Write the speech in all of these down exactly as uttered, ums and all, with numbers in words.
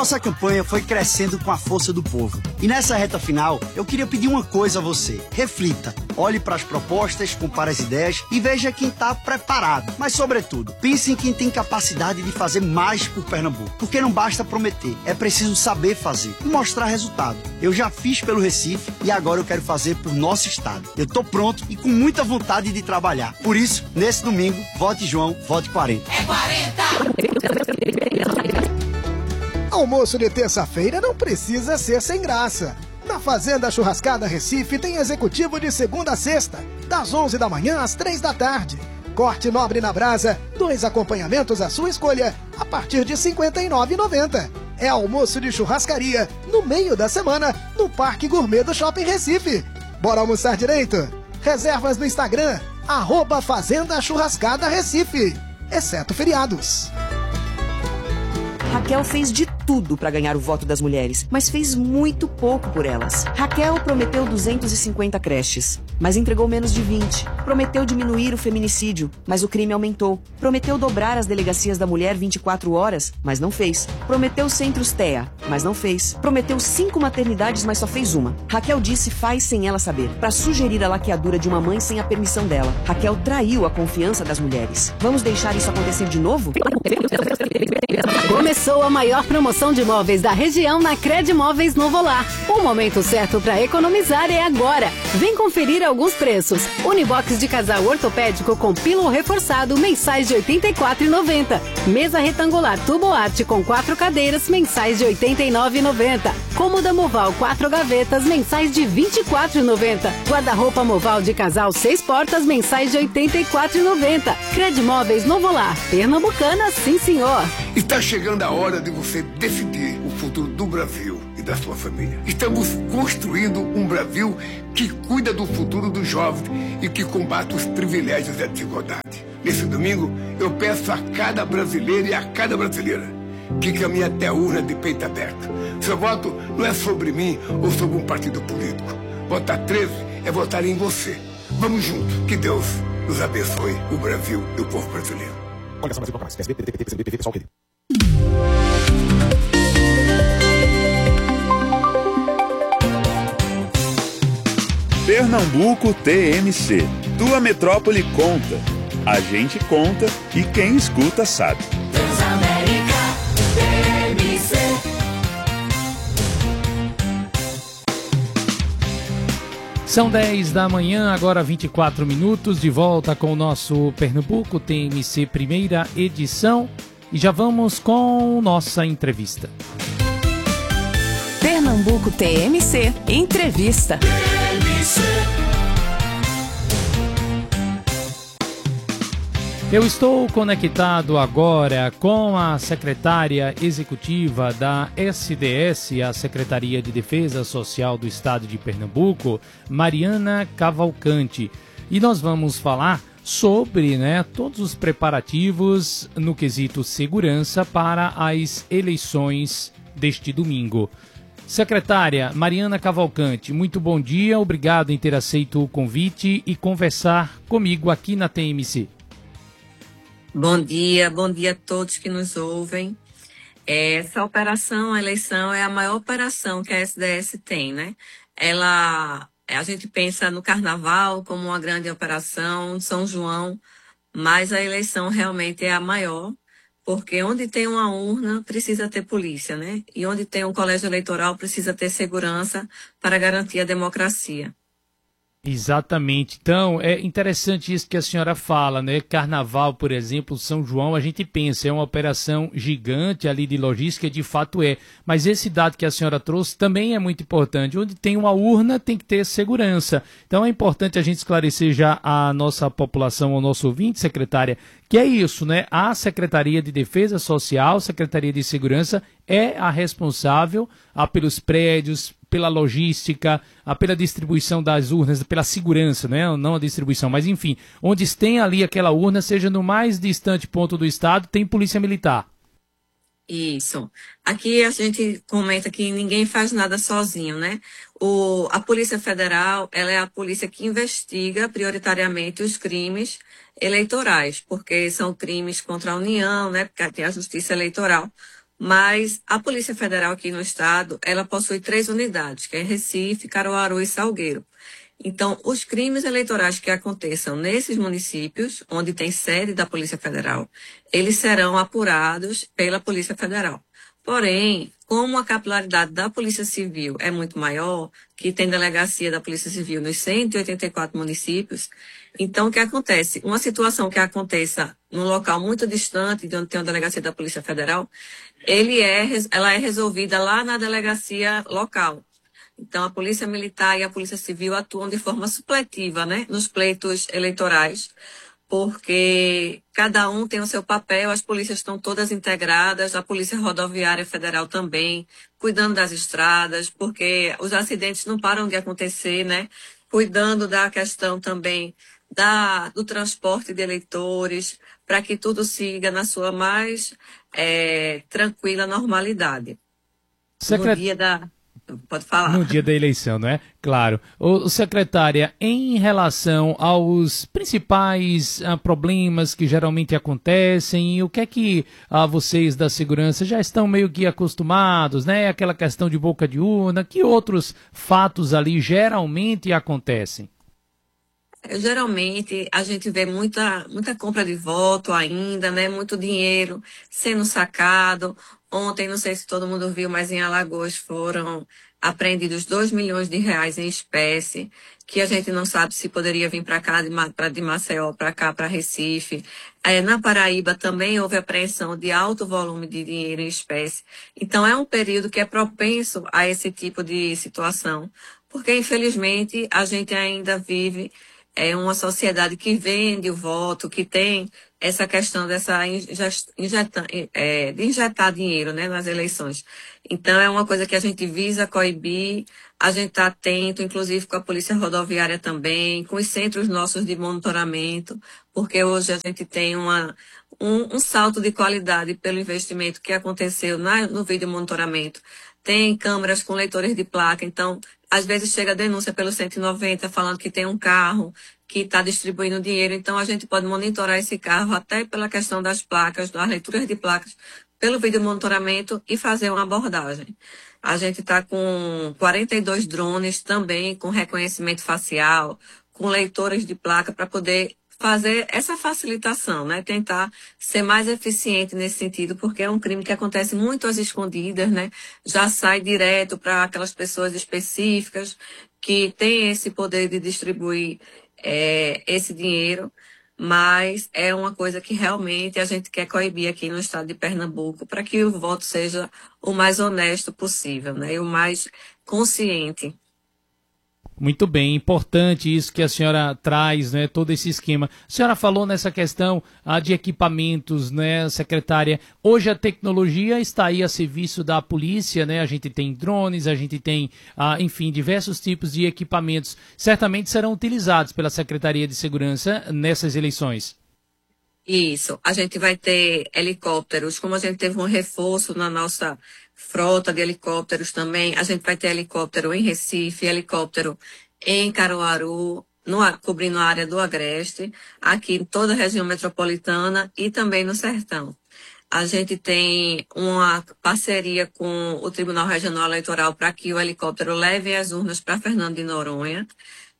Nossa campanha foi crescendo com a força do povo. E nessa reta final, eu queria pedir uma coisa a você. Reflita, olhe para as propostas, compare as ideias e veja quem está preparado. Mas, sobretudo, pense em quem tem capacidade de fazer mais por Pernambuco. Porque não basta prometer, é preciso saber fazer e mostrar resultado. Eu já fiz pelo Recife e agora eu quero fazer por nosso estado. Eu tô pronto e com muita vontade de trabalhar. Por isso, nesse domingo, vote João, vote quarenta. É quarenta! Almoço de terça-feira não precisa ser sem graça. Na Fazenda Churrascada Recife tem executivo de segunda a sexta, das onze da manhã às três da tarde. Corte nobre na brasa, dois acompanhamentos à sua escolha, a partir de cinquenta e nove reais e noventa centavos. É almoço de churrascaria, no meio da semana, no Parque Gourmet do Shopping Recife. Bora almoçar direito? Reservas no Instagram, arroba Fazenda Churrascada Recife, exceto feriados. Raquel fez de tudo para ganhar o voto das mulheres, mas fez muito pouco por elas. Raquel prometeu duzentas e cinquenta creches, mas entregou menos de vinte. Prometeu diminuir o feminicídio, mas o crime aumentou. Prometeu dobrar as delegacias da mulher vinte e quatro horas, mas não fez. Prometeu centros T E A, mas não fez. Prometeu cinco maternidades, mas só fez uma. Raquel disse faz sem ela saber, para sugerir a laqueadura de uma mãe sem a permissão dela. Raquel traiu a confiança das mulheres. Vamos deixar isso acontecer de novo? Começou a maior promoção de imóveis da região na Credimóveis Novo Lar. O momento certo para economizar é agora. Vem conferir alguns preços. Unibox de casal ortopédico com pílon reforçado, mensais de oitenta e quatro reais e noventa centavos. Mesa retangular Tubo Arte com quatro cadeiras, mensais de oitenta e nove reais e noventa centavos. Cômoda Moval quatro gavetas, mensais de vinte e quatro reais e noventa centavos. Guarda-roupa Moval de casal seis portas, mensais de oitenta e quatro reais e noventa centavos. Credimóveis Novo Lar. Pernambucana, sim senhor. Está chegando a hora de você decidir o futuro do Brasil e da sua família. Estamos construindo um Brasil que cuida do futuro dos jovens e que combate os privilégios e a desigualdade. Nesse domingo, eu peço a cada brasileiro e a cada brasileira que caminhe até a urna de peito aberto. Seu voto não é sobre mim ou sobre um partido político. Votar treze é votar em você. Vamos juntos. Que Deus nos abençoe, o Brasil e o povo brasileiro. Coligação Brasil Proclamar. P S D, P D T, P C B, P D T, pessoal, P D. Pernambuco T M C. Tua metrópole conta. A gente conta e quem escuta sabe. Transamérica T M C. São dez da manhã, agora vinte e quatro minutos, de volta com o nosso Pernambuco T M C primeira edição. E já vamos com nossa entrevista. Pernambuco T M C Entrevista. T M C. Eu estou conectado agora com a secretária executiva da S D S, a Secretaria de Defesa Social do Estado de Pernambuco, Mariana Cavalcante. E nós vamos falar sobre, né, todos os preparativos no quesito segurança para as eleições deste domingo. Secretária Mariana Cavalcante, muito bom dia, obrigado em ter aceito o convite e conversar comigo aqui na T M C. Bom dia, bom dia a todos que nos ouvem. Essa operação, a eleição, é a maior operação que a S D S tem, né? Ela, a gente pensa no Carnaval como uma grande operação, São João, mas a eleição realmente é a maior, porque onde tem uma urna precisa ter polícia, né? E onde tem um colégio eleitoral precisa ter segurança para garantir a democracia. Exatamente. Então, é interessante isso que a senhora fala, né? Carnaval, por exemplo, São João, a gente pensa, é uma operação gigante ali de logística, de fato é. Mas esse dado que a senhora trouxe também é muito importante. Onde tem uma urna, tem que ter segurança. Então, é importante a gente esclarecer já a nossa população, ao nosso ouvinte, secretária, que é isso, né? A Secretaria de Defesa Social, Secretaria de Segurança, é a responsável a, pelos prédios, pela logística, a, pela distribuição das urnas, pela segurança, né? Não a distribuição, mas enfim, onde tem ali aquela urna, seja no mais distante ponto do estado, tem polícia militar. Isso. Aqui a gente comenta que ninguém faz nada sozinho, né? O, a Polícia Federal, ela é a polícia que investiga prioritariamente os crimes eleitorais, porque são crimes contra a União, né? Porque tem a Justiça Eleitoral. Mas a Polícia Federal aqui no estado, ela possui três unidades, que é Recife, Caruaru e Salgueiro. Então, os crimes eleitorais que aconteçam nesses municípios, onde tem sede da Polícia Federal, eles serão apurados pela Polícia Federal. Porém, como a capilaridade da Polícia Civil é muito maior, que tem delegacia da Polícia Civil nos cento e oitenta e quatro municípios, então o que acontece? Uma situação que aconteça num local muito distante de onde tem uma delegacia da Polícia Federal, ele é, ela é resolvida lá na delegacia local. Então, a Polícia Militar e a Polícia Civil atuam de forma supletiva, né, nos pleitos eleitorais, porque cada um tem o seu papel, as polícias estão todas integradas, a Polícia Rodoviária Federal também, cuidando das estradas, porque os acidentes não param de acontecer, né, cuidando da questão também da, do transporte de eleitores, para que tudo siga na sua mais é, tranquila normalidade. Secret... No dia da... Pode falar. No dia da eleição, não é? Claro. Ô, secretária, em relação aos principais ah, problemas que geralmente acontecem, o que é que ah, vocês da segurança já estão meio que acostumados, né? Aquela questão de boca de urna, que outros fatos ali geralmente acontecem? Geralmente a gente vê muita, muita compra de voto ainda, né? Muito dinheiro sendo sacado. Ontem, não sei se todo mundo viu, mas em Alagoas foram apreendidos dois milhões de reais em espécie, que a gente não sabe se poderia vir para cá, de, pra, de Maceió, para cá, para Recife. É, na Paraíba também houve apreensão de alto volume de dinheiro em espécie. Então é um período que é propenso a esse tipo de situação, porque infelizmente a gente ainda vive é uma sociedade que vende o voto, que tem essa questão dessa injeta, é, de injetar dinheiro, né, nas eleições. Então, é uma coisa que a gente visa coibir, a gente está atento, inclusive com a Polícia Rodoviária também, com os centros nossos de monitoramento, porque hoje a gente tem uma, um, um salto de qualidade pelo investimento que aconteceu na, no vídeo monitoramento. Tem câmeras com leitores de placa, então, às vezes chega a denúncia pelo cento e noventa falando que tem um carro que está distribuindo dinheiro, então a gente pode monitorar esse carro até pela questão das placas, das leituras de placas, pelo vídeo monitoramento e fazer uma abordagem. A gente está com quarenta e dois drones também, com reconhecimento facial, com leitores de placa para poder fazer essa facilitação, né? Tentar ser mais eficiente nesse sentido, porque é um crime que acontece muito às escondidas, né? Já sai direto para aquelas pessoas específicas que têm esse poder de distribuir é, esse dinheiro, mas é uma coisa que realmente a gente quer coibir aqui no estado de Pernambuco para que o voto seja o mais honesto possível, né? E o mais consciente. Muito bem, importante isso que a senhora traz, né, todo esse esquema. A senhora falou nessa questão ah, de equipamentos, né, secretária. Hoje a tecnologia está aí a serviço da polícia, né, a gente tem drones, a gente tem, ah, enfim, diversos tipos de equipamentos. Certamente serão utilizados pela Secretaria de Segurança nessas eleições. Isso, a gente vai ter helicópteros, como a gente teve um reforço na nossa frota de helicópteros também, a gente vai ter helicóptero em Recife, helicóptero em Caruaru, no, cobrindo a área do Agreste, aqui em toda a região metropolitana e também no Sertão. A gente tem uma parceria com o Tribunal Regional Eleitoral para que o helicóptero leve as urnas para Fernando de Noronha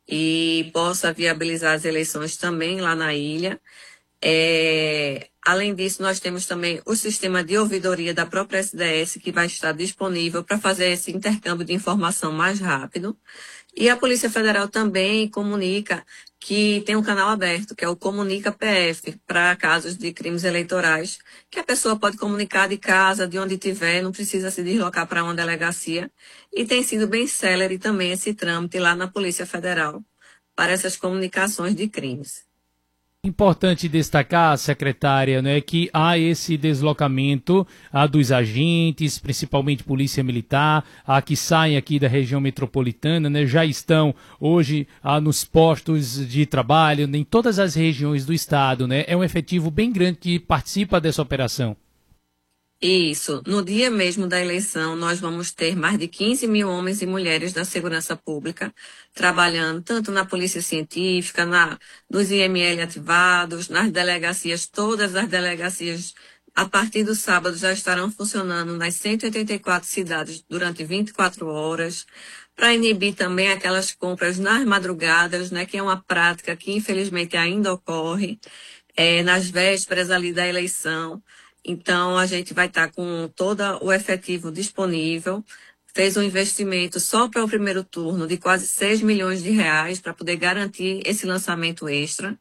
e possa viabilizar as eleições também lá na ilha. É, além disso, nós temos também o sistema de ouvidoria da própria S D S, que vai estar disponível para fazer esse intercâmbio de informação mais rápido. E a Polícia Federal também comunica que tem um canal aberto, que é o Comunica P F, para casos de crimes eleitorais, que a pessoa pode comunicar de casa, de onde estiver, não precisa se deslocar para uma delegacia. E tem sido bem célere também esse trâmite lá na Polícia Federal para essas comunicações de crimes. Importante destacar, secretária, né, que há esse deslocamento ah, dos agentes, principalmente polícia militar, ah, que saem aqui da região metropolitana, né, já estão hoje ah, nos postos de trabalho em todas as regiões do estado, né, é um efetivo bem grande que participa dessa operação. Isso. No dia mesmo da eleição, nós vamos ter mais de quinze mil homens e mulheres da segurança pública trabalhando tanto na polícia científica, na, nos I M L ativados, nas delegacias, todas as delegacias A partir do sábado já estarão funcionando nas cento e oitenta e quatro cidades durante vinte e quatro horas, para inibir também aquelas compras nas madrugadas, né, que é uma prática que infelizmente ainda ocorre, é, nas vésperas ali da eleição. Então, a gente vai estar com todo o efetivo disponível. Fez um investimento só para o primeiro turno de quase seis milhões de reais para poder garantir esse lançamento extra.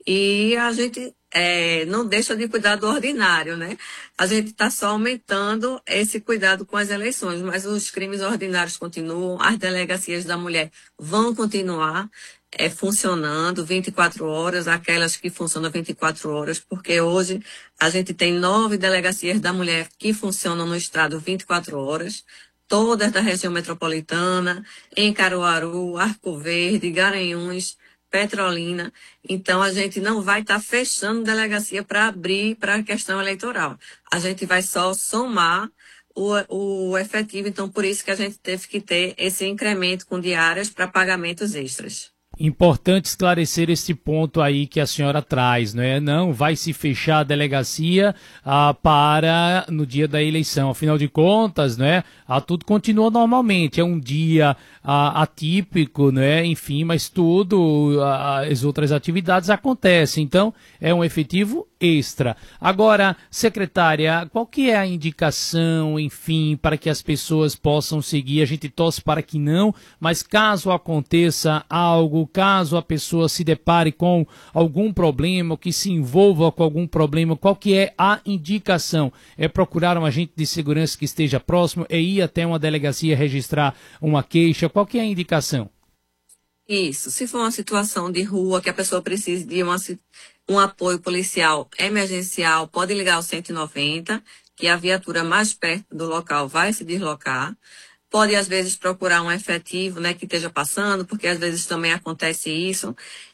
E a gente é, não deixa de cuidar do ordinário, né? A gente está só aumentando esse cuidado com as eleições, mas os crimes ordinários continuam, as delegacias da mulher vão continuar é, funcionando vinte e quatro horas, aquelas que funcionam vinte e quatro horas, porque hoje a gente tem nove delegacias da mulher que funcionam no estado vinte e quatro horas, todas da região metropolitana, em Caruaru, Arco Verde, Garanhuns, Petrolina. Então, a gente não vai estar tá fechando delegacia para abrir para a questão eleitoral. A gente vai só somar o, o efetivo. Então, por isso que a gente teve que ter esse incremento com diárias para pagamentos extras. Importante esclarecer esse ponto aí que a senhora traz, não é? Não vai se fechar a delegacia ah, para no dia da eleição. Afinal de contas, não é? Ah, tudo continua normalmente. É um dia ah, atípico, não é? Enfim, mas tudo, ah, as outras atividades acontecem. Então, é um efetivo extra. Agora, secretária, qual que é a indicação, enfim, para que as pessoas possam seguir? A gente torce para que não, mas caso aconteça algo, caso a pessoa se depare com algum problema, ou que se envolva com algum problema, qual que é a indicação? É procurar um agente de segurança que esteja próximo, é ir até uma delegacia registrar uma queixa? Qual que é a indicação? Isso, se for uma situação de rua que a pessoa precise de uma, um apoio policial emergencial, pode ligar ao cento e noventa, que a viatura mais perto do local vai se deslocar. Pode, às vezes, procurar um efetivo, né, que esteja passando, porque às vezes também acontece isso,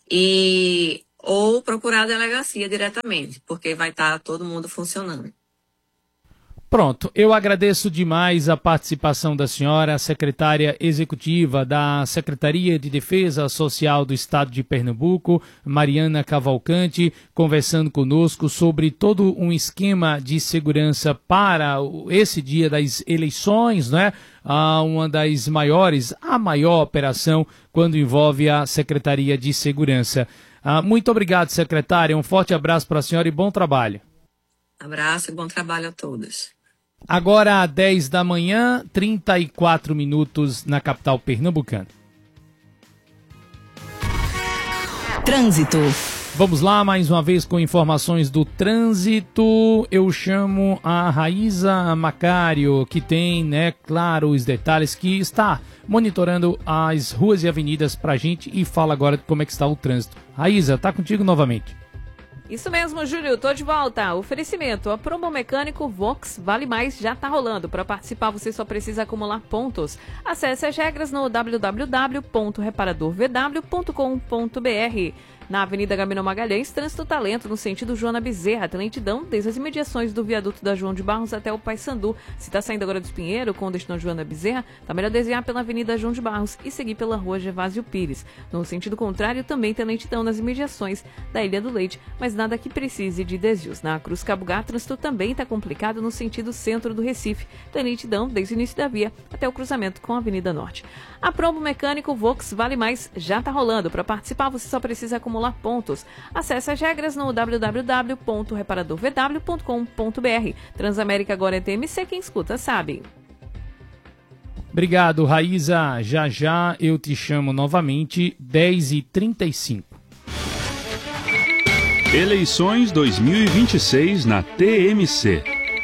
e ou procurar a delegacia diretamente, porque vai estar todo mundo funcionando. Pronto, eu agradeço demais a participação da senhora, secretária executiva da Secretaria de Defesa Social do Estado de Pernambuco, Mariana Cavalcante, conversando conosco sobre todo um esquema de segurança para esse dia das eleições, né? Ah, uma das maiores, a maior operação quando envolve a Secretaria de Segurança. Ah, muito obrigado, secretária, um forte abraço para a senhora e bom trabalho. Abraço e bom trabalho a todos. Agora às dez da manhã, trinta e quatro minutos na capital pernambucana. Trânsito. Vamos lá, mais uma vez com informações do trânsito. Eu chamo a Raíza Macário, que tem, né, claro, os detalhes, que está monitorando as ruas e avenidas pra gente e fala agora de como é que está o trânsito. Raíza, tá contigo novamente. Isso mesmo, Júlio, tô de volta. Oferecimento, a promo mecânico Vox Vale Mais já tá rolando. Para participar, você só precisa acumular pontos. Acesse as regras no w w w ponto reparador v w ponto com ponto b r. Na Avenida Gabriel Magalhães, trânsito tá lento no sentido Joana Bezerra, tem lentidão desde as imediações do viaduto da João de Barros até o Paissandu. Se tá saindo agora do Espinheiro com o destino Joana Bezerra, tá melhor desviar pela Avenida João de Barros e seguir pela Rua Gervásio Pires. No sentido contrário, também tem lentidão nas imediações da Ilha do Leite, mas nada que precise de desvios. Na Cruz Cabugá, trânsito também tá complicado no sentido centro do Recife. Tem lentidão desde o início da via até o cruzamento com a Avenida Norte. A promo mecânico Vox Vale Mais já tá rolando. Para participar, você só precisa acumular pontos. Acesse as regras no w w w ponto reparador v w ponto com ponto b r. Transamérica agora é T M C, quem escuta sabe. Obrigado, Raíza. Já já eu te chamo novamente, dez e trinta e cinco. Eleições dois mil e vinte e seis na T M C.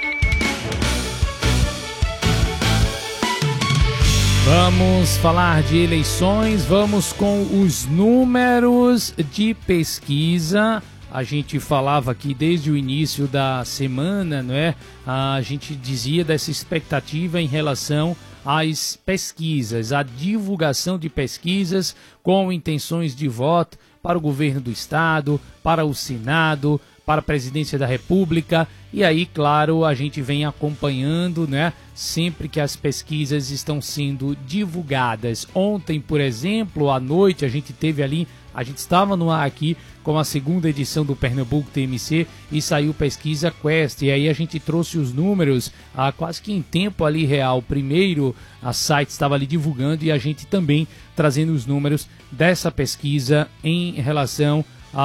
Vamos falar de eleições, vamos com os números de pesquisa. A gente falava aqui desde o início da semana, não é? A gente dizia dessa expectativa em relação às pesquisas, a divulgação de pesquisas com intenções de voto para o governo do estado, para o Senado, para a presidência da República. E aí, claro, a gente vem acompanhando, né, sempre que as pesquisas estão sendo divulgadas. Ontem, por exemplo, à noite, a gente teve ali A gente estava no ar aqui com a segunda edição do Pernambuco T M C e saiu pesquisa Quest, e aí a gente trouxe os números ah, quase que em tempo ali real. Primeiro a site estava ali divulgando e a gente também trazendo os números dessa pesquisa em relação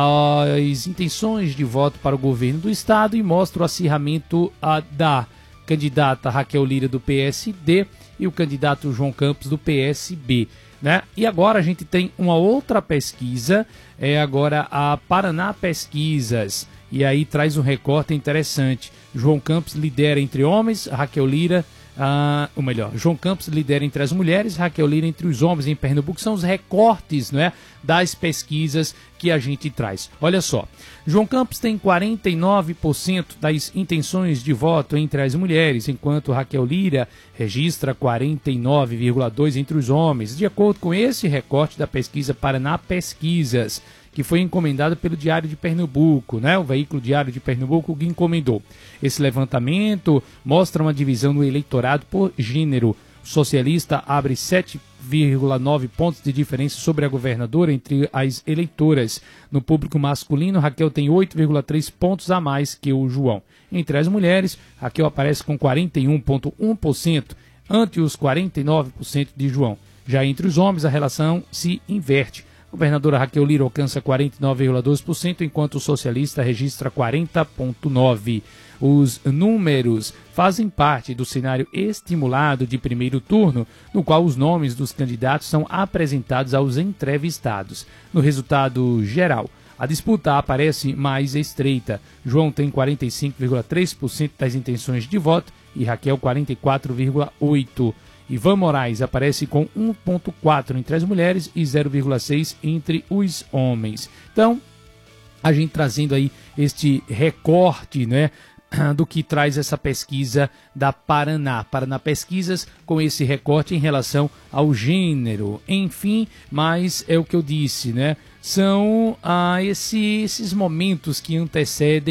às intenções de voto para o governo do estado, e mostra o acirramento ah, da candidata Raquel Lira do P S D e o candidato João Campos do P S B. Né? E agora a gente tem uma outra pesquisa, é agora a Paraná Pesquisas, e aí traz um recorte interessante. João Campos lidera entre homens, Raquel Lira, ah, ou melhor, João Campos lidera entre as mulheres, Raquel Lira entre os homens em Pernambuco. São os recortes, não é, das pesquisas que a gente traz. Olha só, João Campos tem quarenta e nove por cento das intenções de voto entre as mulheres, enquanto Raquel Lira registra quarenta e nove vírgula dois por cento entre os homens, de acordo com esse recorte da pesquisa Paraná Pesquisas, que foi encomendado pelo Diário de Pernambuco, né? O veículo Diário de Pernambuco que encomendou. Esse levantamento mostra uma divisão no eleitorado por gênero. O socialista abre sete vírgula nove pontos de diferença sobre a governadora entre as eleitoras. No público masculino, Raquel tem oito vírgula três pontos a mais que o João. Entre as mulheres, Raquel aparece com quarenta e um vírgula um por cento ante os quarenta e nove por cento de João. Já entre os homens, a relação se inverte. A governadora Raquel Lira alcança quarenta e nove vírgula doze por cento, enquanto o socialista registra quarenta vírgula nove por cento. Os números fazem parte do cenário estimulado de primeiro turno, no qual os nomes dos candidatos são apresentados aos entrevistados. No resultado geral, a disputa aparece mais estreita. João tem quarenta e cinco vírgula três por cento das intenções de voto e Raquel quarenta e quatro vírgula oito por cento. Ivan Moraes aparece com um vírgula quatro por cento entre as mulheres e zero vírgula seis por cento entre os homens. Então, a gente trazendo aí este recorte, né, do que traz essa pesquisa da Paraná. Paraná Pesquisas com esse recorte em relação ao gênero. Enfim, mas é o que eu disse, né? São ah, esse, esses momentos que antecedem